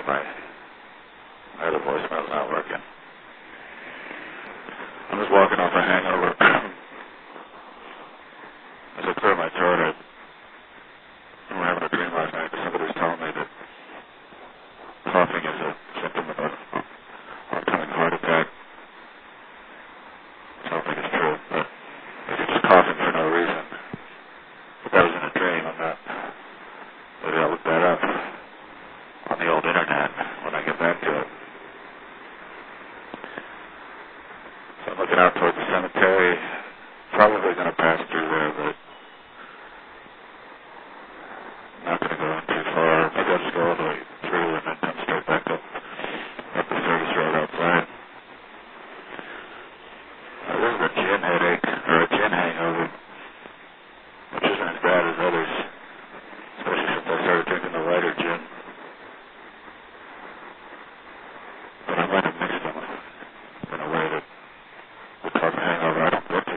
My other voicemail's not working. I'm just walking off a hangover. As I clear my throat, we were having a dream last night. Somebody was telling me that coughing is a symptom of an oncoming heart attack. I don't think it's true, but if you're just coughing for no reason, but that was in a dream. Maybe I'll look that up on the old internet when I get back to it. So I'm looking out towards the cemetery. Probably going to pass through there, but I'm not going to go in too far. Maybe I'll just go all the way through and then come straight back up the service road outside. This is a gin headache, or a gin hangover, which isn't as bad as others.